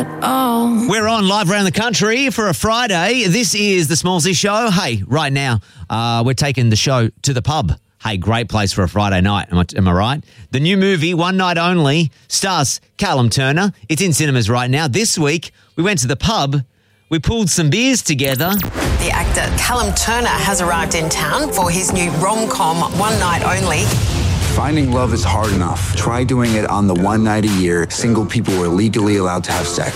at all. We're on live around the country for a Friday. This is the Smallsy Show. Hey, right now, we're taking the show to the pub. Hey, great place for a Friday night. Am I right? The new movie, One Night Only, stars Callum Turner. It's in cinemas right now. This week, we went to the pub. We pulled some beers together. The actor Callum Turner has arrived in town for his new rom-com, One Night Only. Finding love is hard enough. Try doing it on the one night a year single people are legally allowed to have sex.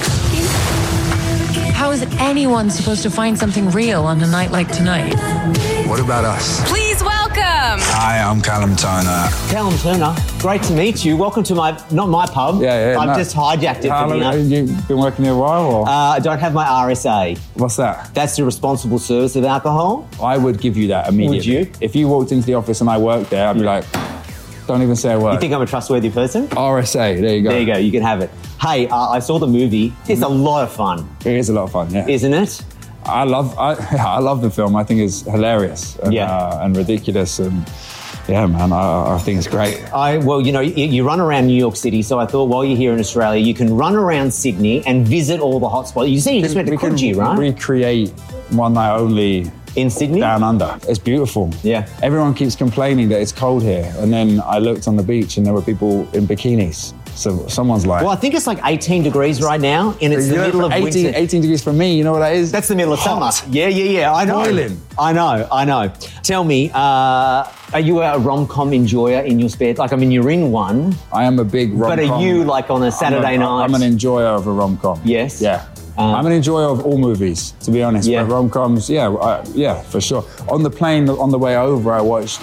How is anyone supposed to find something real on a night like tonight? What about us? Please welcome. Hi, I'm Callum Turner. Callum Turner, great to meet you. Welcome to not my pub. I've just hijacked it for dinner. You've been working here a while? Or? I don't have my RSA. What's that? That's the responsible service of alcohol. I would give you that immediately. Would you? If you walked into the office and I worked there, I'd be like, don't even say a word. You think I'm a trustworthy person? RSA, there you go. There you go, you can have it. Hey, I saw the movie. It's a lot of fun. It is a lot of fun, yeah. Isn't it? I love the film. I think it's hilarious and ridiculous, and yeah, man, I think it's great. Well, you know, you run around New York City, so I thought while you're here in Australia, you can run around Sydney and visit all the hotspots. You see, you just went to Coogee, right? Recreate One Night Only in Sydney? Down under. It's beautiful. Yeah. Everyone keeps complaining that it's cold here, and then I looked on the beach and there were people in bikinis. So someone's like... Well, I think it's like 18 degrees right now, and it's the middle of 18, winter. 18 degrees for me, you know what that is? That's the middle of summer. Yeah, I know. Boiling. I know. Tell me, are you a rom-com enjoyer in your spare... Like, I mean, you're in one. I am a big rom-com. But are you, like, on a Saturday night? I'm an enjoyer of a rom-com. Yes? Yeah. I'm an enjoyer of all movies, to be honest. Yeah. But rom-coms, yeah, for sure. On the plane, on the way over, I watched...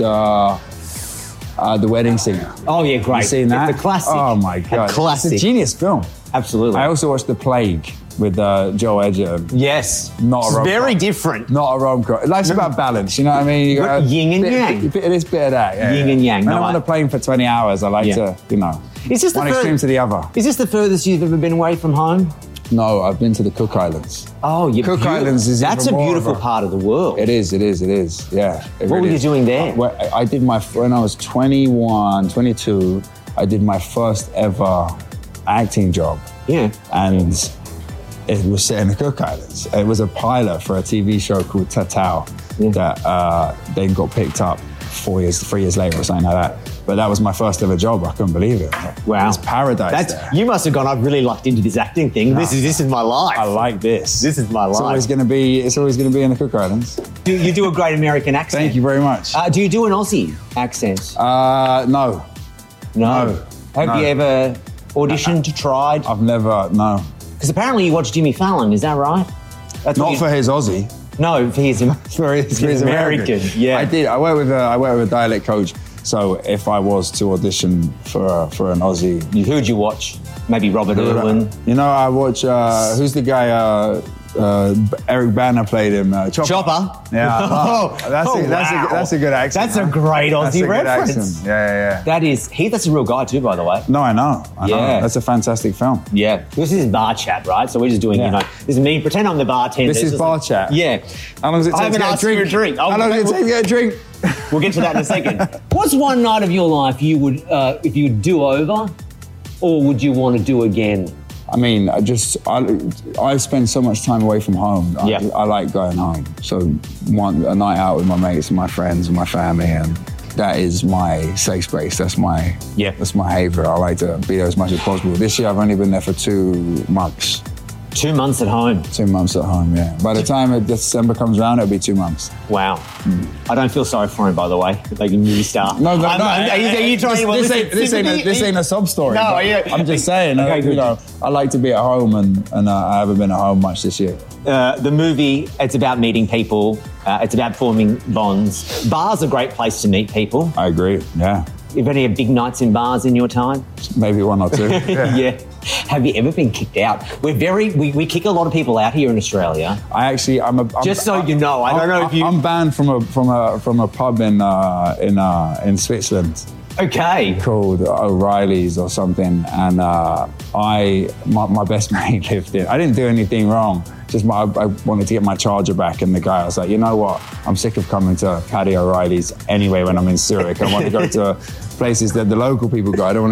The Wedding Singer. Oh, yeah, great. You seen that? It's a classic. Oh, my God. A classic. It's a genius film. Absolutely. I also watched The Plague with Joel Edgerton. Yes. Not a rom-com. Very different. Not a rom-com. Life's about balance, you know what I mean? You got yin and yang. Bit of this, bit of that. Yeah, yin and yang. When I'm on a plane for 20 hours, I like to, you know, one extreme to the other. Is this the furthest you've ever been away from home? No, I've been to the Cook Islands. Oh, you're Cook Islands is That's a beautiful part of the world. It is. Yeah. What were you doing there? I did when I was 21, 22, I did my first ever acting job. Yeah. And it was set in the Cook Islands. It was a pilot for a TV show called Tatao that then got picked up 3 years later or something like that. But that was my first ever job. I couldn't believe it. Wow. It's paradise there. You must have gone, I've really lucked into this acting thing. No. This is my life. I like this. This is my life. It's always gonna be in the Cook Islands. You do a great American accent. Thank you very much. Do you do an Aussie accent? No. Have you ever auditioned, tried? I've never, no. Because apparently you watch Jimmy Fallon, is that right? Not for his Aussie. No, for his American. Yeah. I did. I work with a dialect coach. So if I was to audition for an Aussie, who'd you watch? Maybe Robert Irwin. You know, I watch. Who's the guy? Eric Bana played him. Chopper. Yeah. That's a good accent. That's a great Aussie reference. Yeah. That's a real guy too, by the way. No, I know. That's a fantastic film. Yeah. This is bar chat, right? So we're just doing, this is me. Pretend I'm the bartender. This is bar chat. Yeah. How long does it take to get a drink? How long does it take to get a drink? We'll get to that in a second. What's one night of your life you would, if you would do over, or would you want to do again? I mean, I spend so much time away from home. I like going home. So a night out with my mates and my friends and my family, and that is my safe space. That's my haven. I like to be there as much as possible. This year I've only been there for 2 months. 2 months at home? 2 months at home, yeah. By the time December comes around, it'll be 2 months. Wow. I don't feel sorry for him, by the way. Like a movie star. No. This ain't a sob story. No, I'm just saying, I like to be at home, and I haven't been at home much this year. The movie, it's about meeting people. It's about forming bonds. Bars are a great place to meet people. I agree, yeah. You've any big nights in bars in your time? Maybe 1 or 2. Yeah. Have you ever been kicked out? We kick a lot of people out here in Australia. I'm you know, I don't know if you. I'm banned from a pub in Switzerland. Okay. Called O'Reilly's or something, and my best mate lived in. I didn't do anything wrong. Just I wanted to get my charger back, and the guy was like, you know what? I'm sick of coming to Paddy O'Reilly's anyway when I'm in Zurich. I want to go to places that the local people go. I don't want